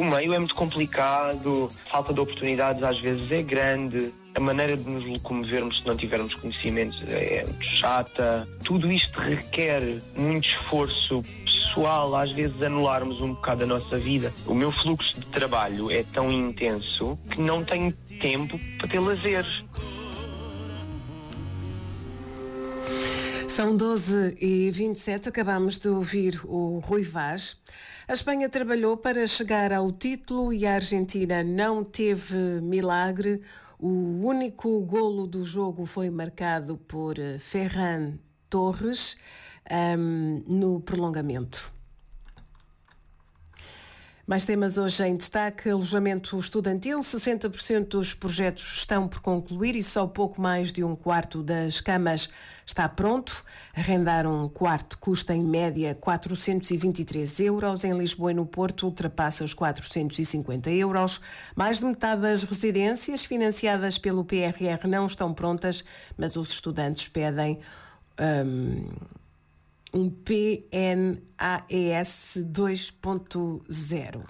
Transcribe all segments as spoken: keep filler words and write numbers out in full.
meio é muito complicado, a falta de oportunidades às vezes é grande, a maneira de nos locomovermos se não tivermos conhecimentos é muito chata. Tudo isto requer muito esforço pessoal, às vezes anularmos um bocado a nossa vida. O meu fluxo de trabalho é tão intenso que não tenho tempo para ter lazer. São doze e vinte e sete, acabamos de ouvir o Rui Vaz. A Espanha trabalhou para chegar ao título e a Argentina não teve milagre. O único golo do jogo foi marcado por Ferran Torres um, no prolongamento. Mais temas hoje em destaque: alojamento estudantil. sessenta por cento dos projetos estão por concluir e só pouco mais de um quarto das camas está pronto. Arrendar um quarto custa em média quatrocentos e vinte e três euros. Em Lisboa e no Porto ultrapassa os quatrocentos e cinquenta euros. Mais de metade das residências financiadas pelo P R R não estão prontas, mas os estudantes pedem Um, um P N A E S dois ponto zero.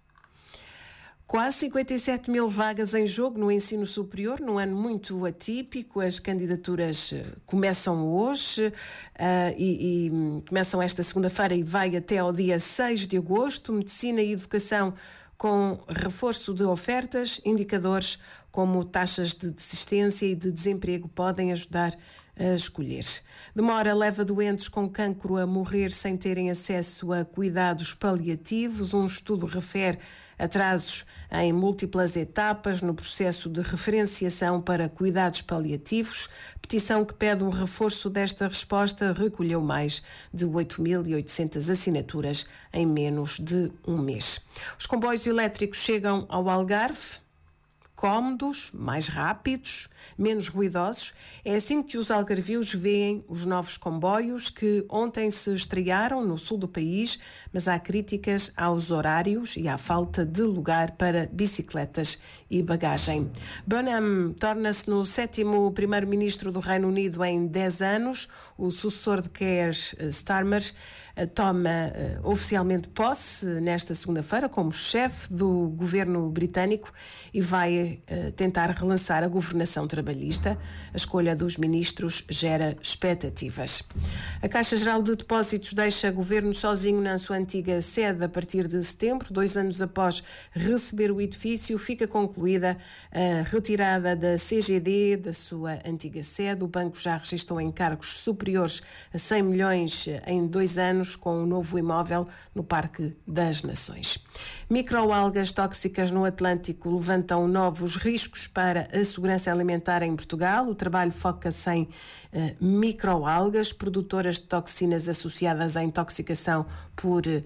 Quase cinquenta e sete mil vagas em jogo no ensino superior, num ano muito atípico. As candidaturas começam hoje uh, e, e começam esta segunda-feira e vai até ao dia seis de agosto. Medicina e educação com reforço de ofertas. Indicadores como taxas de desistência e de desemprego podem ajudar a escolher. Demora leva doentes com cancro a morrer sem terem acesso a cuidados paliativos. Um estudo refere atrasos em múltiplas etapas no processo de referenciação para cuidados paliativos. Petição que pede um reforço desta resposta recolheu mais de oito mil e oitocentas assinaturas em menos de um mês. Os comboios elétricos chegam ao Algarve. Cómodos, mais rápidos, menos ruidosos. É assim que os algarvios veem os novos comboios que ontem se estrearam no sul do país, mas há críticas aos horários e à falta de lugar para bicicletas e bagagem. Bonham torna-se no sétimo primeiro-ministro do Reino Unido em dez anos. O sucessor de Keir Starmer toma uh, oficialmente posse nesta segunda-feira como chefe do governo britânico e vai uh, tentar relançar a governação trabalhista. A escolha dos ministros gera expectativas. A Caixa Geral de Depósitos deixa o governo sozinho na sua antiga sede a partir de setembro. Dois anos após receber o edifício, fica concluída a retirada da C G D da sua antiga sede. O banco já registrou encargos superiores a cem milhões em dois anos com um novo imóvel no Parque das Nações. Microalgas tóxicas no Atlântico levantam novos riscos para a segurança alimentar em Portugal. O trabalho foca-se em uh, microalgas, produtoras de toxinas associadas à intoxicação por uh,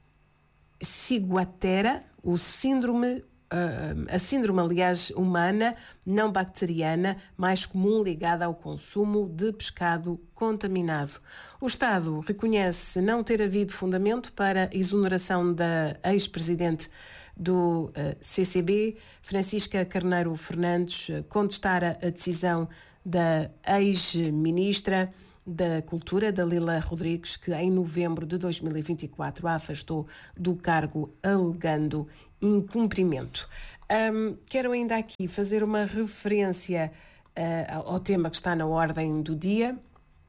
ciguatera, o síndrome Uh, a síndrome, aliás, humana, não bacteriana, mais comum ligada ao consumo de pescado contaminado. O Estado reconhece não ter havido fundamento para a exoneração da ex-presidente do uh, C C B, Francisca Carneiro Fernandes, uh, contestara a decisão da ex-ministra da Cultura, Dalila Rodrigues, que em novembro de dois mil e vinte e quatro a afastou do cargo alegando incumprimento. Um, quero ainda aqui fazer uma referência uh, ao tema que está na ordem do dia,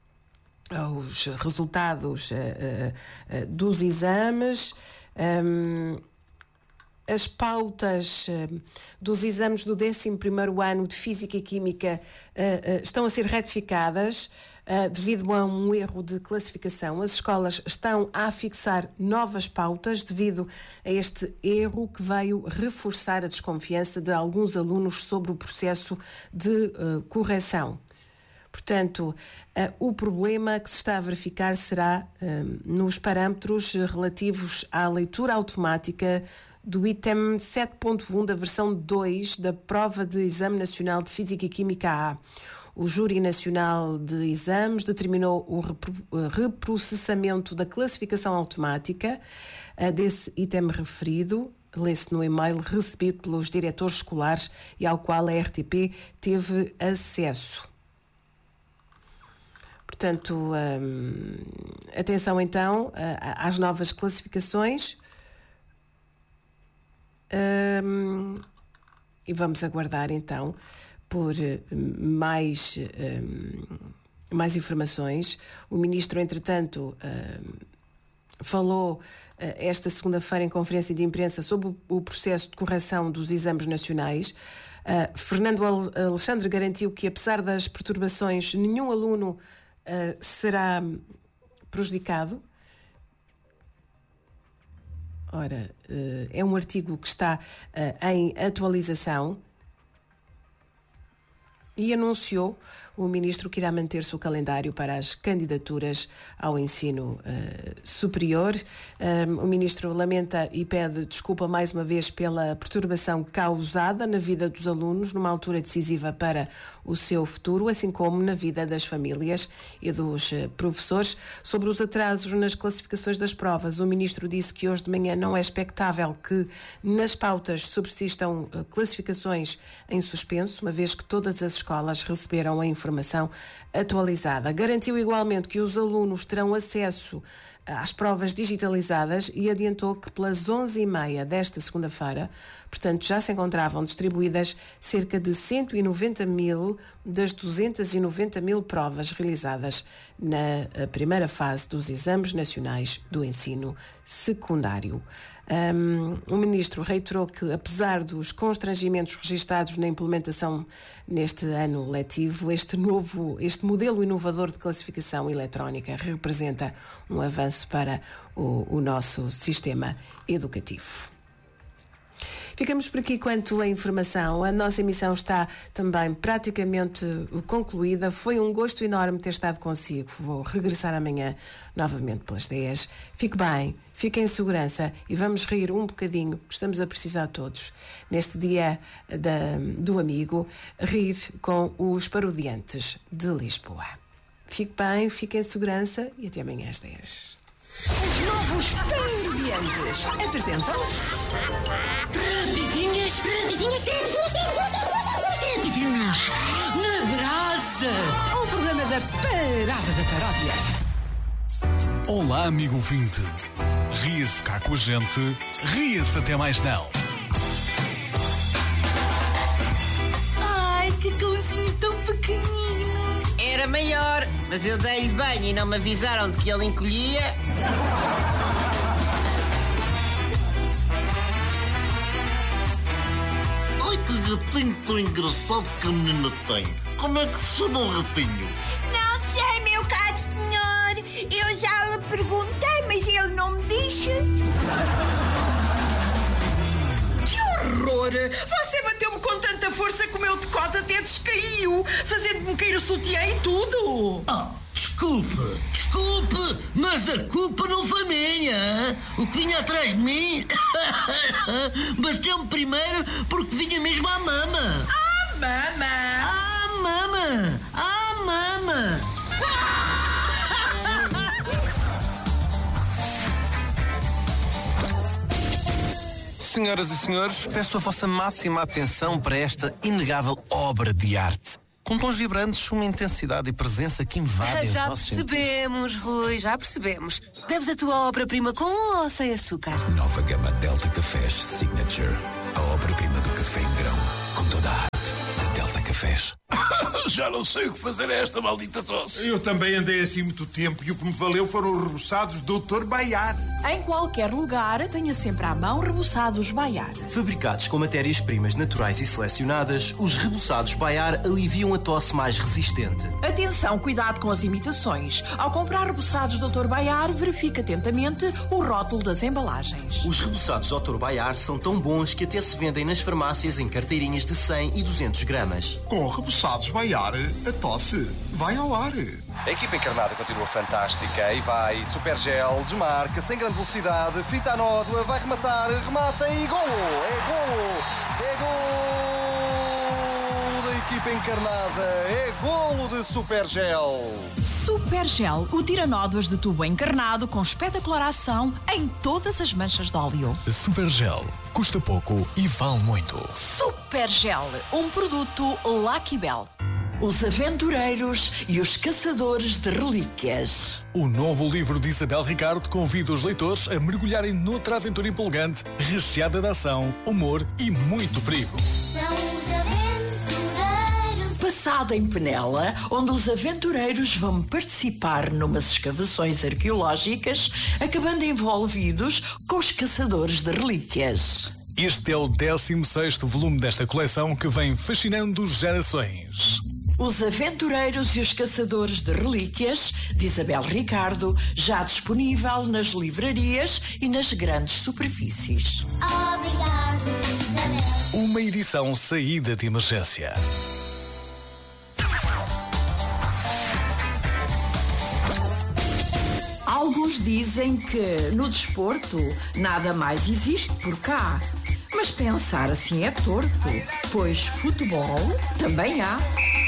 aos resultados uh, uh, dos exames. Um, As pautas uh, dos exames do décimo primeiro ano de Física e Química uh, uh, estão a ser retificadas uh, devido a um erro de classificação. As escolas estão a fixar novas pautas devido a este erro que veio reforçar a desconfiança de alguns alunos sobre o processo de uh, correção. Portanto, uh, o problema que se está a verificar será uh, nos parâmetros relativos à leitura automática do item sete ponto um da versão dois da prova de Exame Nacional de Física e Química A. O Júri Nacional de Exames determinou o reprocessamento da classificação automática uh, desse item referido, lê-se no e-mail recebido pelos diretores escolares e ao qual a R T P teve acesso. Portanto, hum, atenção então às novas classificações. Um, e vamos aguardar então por mais, um, mais informações. O ministro, entretanto, um, falou uh, esta segunda-feira em conferência de imprensa sobre o, o processo de correção dos exames nacionais. Uh, Fernando Alexandre garantiu que, apesar das perturbações, nenhum aluno uh, será prejudicado. Ora, uh, é um artigo que está uh, em atualização e anunciou o ministro que irá manter-se o calendário para as candidaturas ao ensino uh, superior. Um, o ministro lamenta e pede desculpa mais uma vez pela perturbação causada na vida dos alunos numa altura decisiva para o seu futuro, assim como na vida das famílias e dos uh, professores. Sobre os atrasos nas classificações das provas, o ministro disse que hoje de manhã não é expectável que nas pautas subsistam uh, classificações em suspenso, uma vez que todas as escolas receberam a informação informação atualizada. Garantiu igualmente que os alunos terão acesso às provas digitalizadas e adiantou que pelas onze e meia desta segunda-feira, portanto, já se encontravam distribuídas cerca de cento e noventa mil das duzentas e noventa mil provas realizadas na primeira fase dos exames nacionais do ensino secundário. Um, o ministro reiterou que, apesar dos constrangimentos registados na implementação neste ano letivo, este novo, este modelo inovador de classificação eletrónica representa um avanço para o, o nosso sistema educativo. Ficamos por aqui quanto à informação. A nossa emissão está também praticamente concluída. Foi um gosto enorme ter estado consigo. Vou regressar amanhã novamente pelas dez. Fique bem, fique em segurança e vamos rir um bocadinho, porque estamos a precisar todos, neste dia da, do amigo, rir com os parodiantes de Lisboa. Fique bem, fique em segurança e até amanhã às dez. Os novos parodiantes apresentam Rapidinhas, rapidinhas, rapidinhas na brasa, o programa da Parada da Paródia. Olá, amigo ouvinte. Ria-se cá com a gente, ria-se até mais não. Ai, que cãozinho tão pequenino. Era maior, mas eu dei-lhe banho e não me avisaram de que ele encolhia. Ai, que ratinho tão engraçado que a menina tem. Como é que se chama o ratinho? Não sei, meu caro senhor. Eu já lhe perguntei, mas ele não me disse. Que horror! Você bateu-me com tanta força que o meu decote até descaiu, fazendo-me cair o sutiã e tudo. Ah, desculpe, desculpe, mas a culpa não foi minha. O que vinha atrás de mim bateu-me primeiro porque vinha mesmo à mama. Ah, mama! À mama! À mama! Senhoras e senhores, peço a vossa máxima atenção para esta inegável obra de arte. Com tons vibrantes, uma intensidade e presença que invadem os Já nossos percebemos, sentidos. Rui, já percebemos. Bebes a tua obra-prima com ou sem açúcar? Nova gama Delta Cafés Signature. A obra-prima do café em grão, com toda a arte da Delta Cafés. Já não sei o que fazer a esta maldita tosse. Eu também andei assim muito tempo e o que me valeu foram os reboçados doutor Baiar. Em qualquer lugar, tenha sempre à mão reboçados Baiar. Fabricados com matérias-primas naturais e selecionadas, os reboçados Baiar aliviam a tosse mais resistente. Atenção, cuidado com as imitações. Ao comprar reboçados doutor Baiar, verifique atentamente o rótulo das embalagens. Os reboçados doutor Baiar são tão bons que até se vendem nas farmácias em carteirinhas de cem e duzentos gramas. Com reboçados Baiar, a tosse vai ao ar. A equipa encarnada continua fantástica e vai. Super Gel, desmarca, sem grande velocidade, fita a nódoa, vai rematar, remata e golo! É golo! É golo da equipa encarnada! É golo de Super Gel! Super Gel, o tira-nódoas de tubo encarnado com espetacular ação em todas as manchas de óleo. Super Gel. Custa pouco e vale muito. Super Gel, um produto Lucky Bell. Os Aventureiros e os Caçadores de Relíquias. O novo livro de Isabel Ricardo convida os leitores a mergulharem noutra aventura empolgante, recheada de ação, humor e muito perigo. São os aventureiros. Passado em Penela, onde os aventureiros vão participar numas escavações arqueológicas, acabando envolvidos com os Caçadores de Relíquias. Este é o décimo sexto volume desta coleção que vem fascinando gerações. Os Aventureiros e os Caçadores de Relíquias, de Isabel Ricardo, já disponível nas livrarias e nas grandes superfícies. Obrigado, Isabel. Uma edição saída de emergência. Alguns dizem que no desporto nada mais existe por cá. Mas pensar assim é torto, pois futebol também há.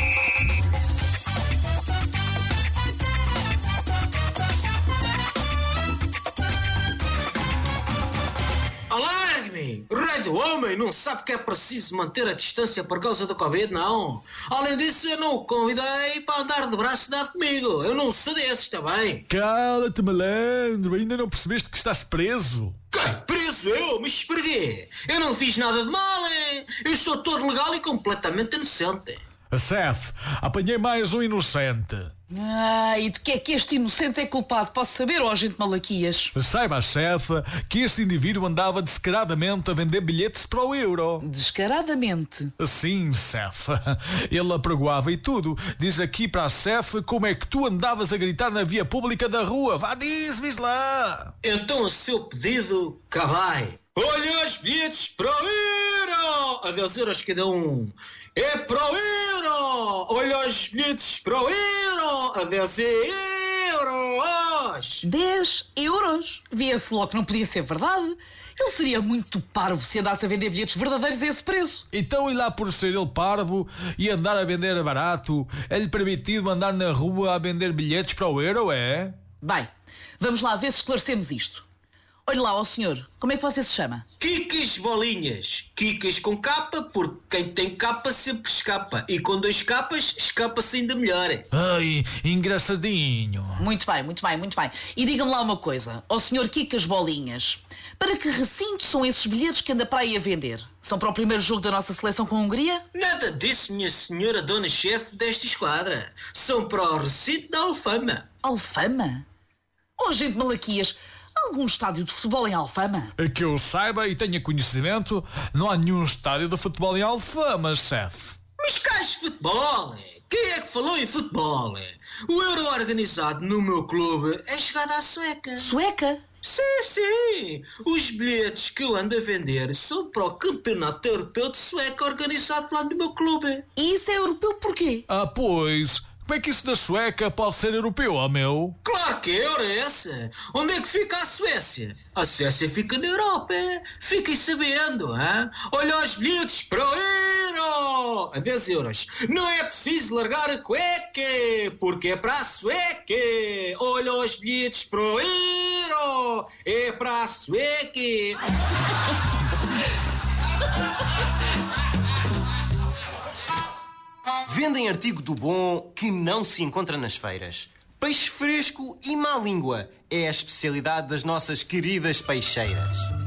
Alargue-me! O rei do homem não sabe que é preciso manter a distância por causa do Covid, não. Além disso, eu não o convidei para andar de braço dado comigo. Eu não sou desses também. Cala-te, malandro. Ainda não percebeste que estás preso? Quem? Preso eu? Mas porquê? Eu não fiz nada de mal, hein? Eu estou todo legal e completamente inocente. Seth, apanhei mais um inocente. Ah, e de que é que este inocente é culpado? Posso saber, ó agente Malaquias? Saiba, chefe, que este indivíduo andava descaradamente a vender bilhetes para o euro. Descaradamente? Sim, chefe. Ele apregoava e tudo. Diz aqui para a chefe como é que tu andavas a gritar na via pública da rua. Vá, diz-me lá. Então o seu pedido, cá vai. Olha os bilhetes para o euro! A dez euros cada um. É para o euro! Olha os bilhetes para o euro! A dez euros! dez euros? Via-se logo que não podia ser verdade. Ele seria muito parvo se andasse a vender bilhetes verdadeiros a esse preço. Então, e lá por ser ele parvo e andar a vender barato, é-lhe permitido andar na rua a vender bilhetes para o euro, é? Bem, vamos lá ver se esclarecemos isto. Olha lá, ó senhor, como é que você se chama? Quicas Bolinhas. Quicas com capa, porque quem tem capa sempre escapa. E com dois capas, escapa-se ainda melhor. Ai, engraçadinho. Muito bem, muito bem, muito bem. E diga-me lá uma coisa, ó senhor Quicas Bolinhas. Para que recinto são esses bilhetes que anda para aí a vender? São para o primeiro jogo da nossa seleção com a Hungria? Nada disso, minha senhora dona chefe desta esquadra. São para o recinto da Alfama. Alfama? Ó agente Malaquias, algum estádio de futebol em Alfama? Que eu saiba e tenha conhecimento, não há nenhum estádio de futebol em Alfama, chefe. Mas cais futebol, é? Quem é que falou em futebol? É? O euro organizado no meu clube é chegado à Sueca. Sueca? Sim, sim. Os bilhetes que eu ando a vender são para o Campeonato Europeu de Sueca organizado lá no meu clube. E isso é europeu porquê? Ah, pois... Como é que isso da Sueca pode ser europeu, ó meu? Claro que é Euro. Onde é que fica a Suécia? A Suécia fica na Europa. Fiquem sabendo, hein? Olha os bilhetes para o euro! A dez euros. Não é preciso largar a cueca, porque é para a Sueca. Olha os bilhetes para o euro! É para a Sueca. Vendem artigo do bom que não se encontra nas feiras. Peixe fresco e má língua é a especialidade das nossas queridas peixeiras.